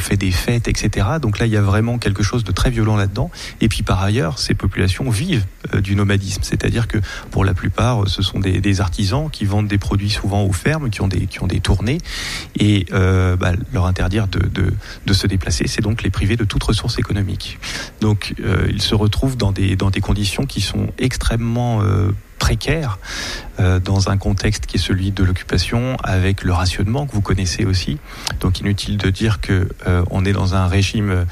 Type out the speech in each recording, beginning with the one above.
fait des fêtes, etc. Donc là, il y a vraiment quelque chose de très violent là-dedans. Et puis par ailleurs, ces populations vivent du nomadisme, c'est-à-dire que pour la plupart, ce sont des artisans qui vendent des produits souvent aux fermes, qui ont des tournées, et leur interdire de se déplacer, c'est donc les priver de toute ressource économique. Donc ils se retrouvent dans des conditions qui sont extrêmement précaires, dans un contexte qui est celui de l'occupation, avec le rationnement que vous connaissez aussi. Donc inutile de dire que on est dans un régime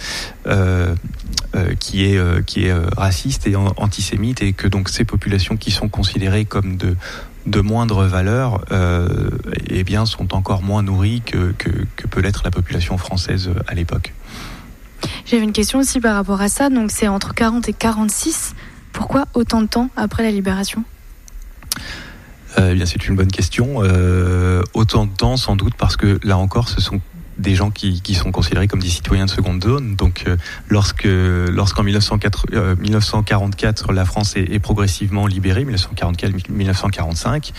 qui est raciste et antisémite, et que donc ces populations qui sont considérées comme de moindre valeur, eh bien sont encore moins nourries que peut l'être la population française à l'époque. J'avais une question aussi par rapport à ça. Donc c'est entre 40 et 46. Pourquoi autant de temps après la libération ? Eh bien, c'est une bonne question. Autant de temps, sans doute, parce que là encore, ce sont des gens qui sont considérés comme des citoyens de seconde zone. Donc, lorsqu'en 1944, la France est progressivement libérée, 1944-1945,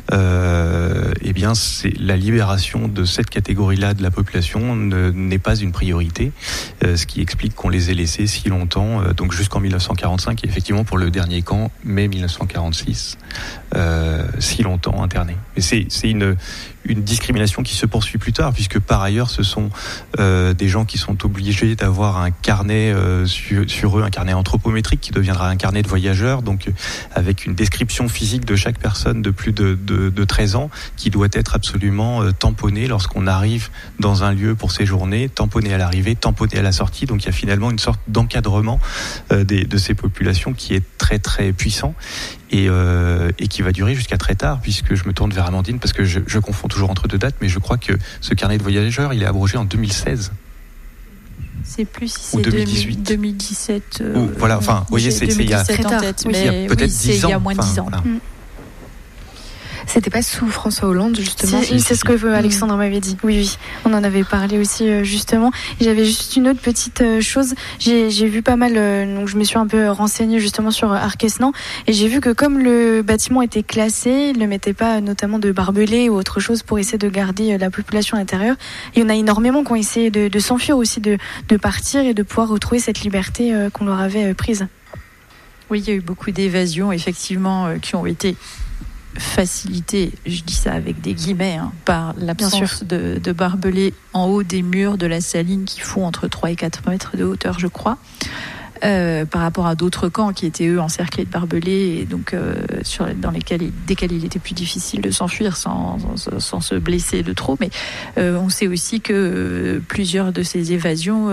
eh bien, c'est la libération de cette catégorie-là de la population n'est pas une priorité, ce qui explique qu'on les ait laissés si longtemps, donc jusqu'en 1945, et effectivement pour le dernier camp, mai 1946, si longtemps internés. Mais c'est une discrimination qui se poursuit plus tard, puisque par ailleurs ce sont des gens qui sont obligés d'avoir un carnet sur eux, un carnet anthropométrique qui deviendra un carnet de voyageurs, donc avec une description physique de chaque personne de plus de 13 ans qui doit être absolument tamponnée lorsqu'on arrive dans un lieu pour séjourner, tamponnée à l'arrivée, tamponnée à la sortie. Donc il y a finalement une sorte d'encadrement de ces populations qui est très très puissant, et qui va durer jusqu'à très tard, puisque je me tourne vers Amandine parce que je confonds toujours entre deux dates, mais je crois que ce carnet de voyageurs, il est abrogé en 2016. C'est plus si c'est 2018. 2017. Voilà, enfin, vous voyez, c'est il y a en tête, mais il y a peut-être 10 ans. Il y a moins de 10 ans. Voilà. C'était pas sous François Hollande, justement. C'est ce que Alexandre m'avait dit. Oui. On en avait parlé aussi, justement. Et j'avais juste une autre petite chose. J'ai vu pas mal, donc je me suis un peu renseignée justement sur Arquesnan. Et j'ai vu que comme le bâtiment était classé, ils ne mettaient pas notamment de barbelés ou autre chose pour essayer de garder la population à l'intérieur. Il y en a énormément qui ont essayé de s'enfuir aussi, de partir et de pouvoir retrouver cette liberté qu'on leur avait prise. Oui, il y a eu beaucoup d'évasions, effectivement, qui ont été facilité, je dis ça avec des guillemets, par l'absence de barbelés en haut des murs de la saline qui font entre 3 et 4 mètres de hauteur, je crois. Par rapport à d'autres camps qui étaient eux encerclés de barbelés, et donc desquels il était plus difficile de s'enfuir sans se blesser de trop. Mais on sait aussi que plusieurs de ces évasions,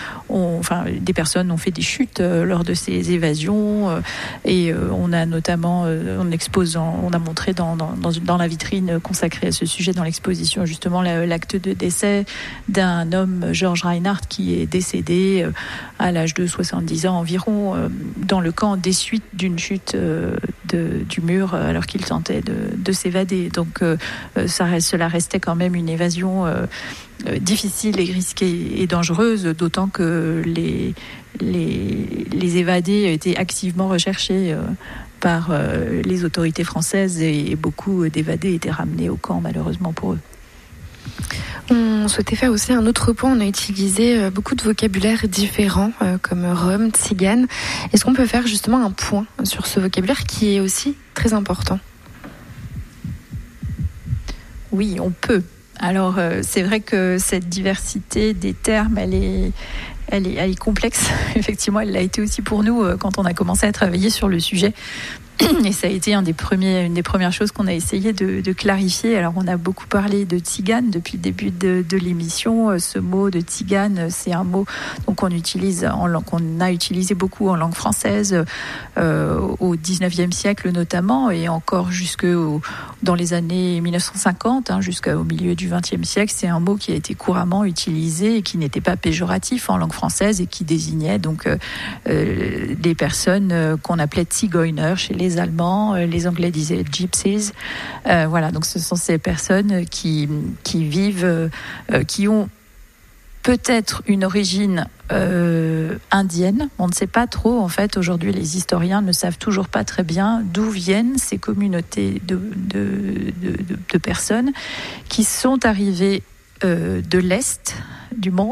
des personnes ont fait des chutes lors de ces évasions, et on a notamment, on a montré dans la vitrine consacrée à ce sujet dans l'exposition justement l'acte de décès d'un homme, Georges Reinhardt, qui est décédé à l'âge de 70 ans environ dans le camp des suites d'une chute du mur alors qu'il tentait de s'évader. Donc cela restait quand même une évasion difficile et risquée et dangereuse, d'autant que les évadés étaient activement recherchés par les autorités françaises, et beaucoup d'évadés étaient ramenés au camp malheureusement pour eux. On souhaitait faire aussi un autre point. On a utilisé beaucoup de vocabulaire différents, comme rome, tzigane. Est-ce qu'on peut faire justement un point sur ce vocabulaire qui est aussi très important ? Oui, on peut. Alors, c'est vrai que cette diversité des termes, elle est complexe. Effectivement, elle l'a été aussi pour nous quand on a commencé à travailler sur le sujet. Et ça a été une des premières choses qu'on a essayé de clarifier. Alors, on a beaucoup parlé de tzigane depuis le début de l'émission. Ce mot de tzigane, c'est un mot qu'on utilise qu'on a utilisé beaucoup en langue française au 19e siècle notamment, et encore dans les années 1950, jusqu'au milieu du 20e siècle. C'est un mot qui a été couramment utilisé et qui n'était pas péjoratif en langue française, et qui désignait donc des personnes qu'on appelait Zigeuner chez les Allemands, les Anglais disaient gypsies. Voilà, donc ce sont ces personnes qui vivent, qui ont peut-être une origine indienne. On ne sait pas trop, en fait. Aujourd'hui, les historiens ne savent toujours pas très bien d'où viennent ces communautés de personnes qui sont arrivées de l'Est du monde,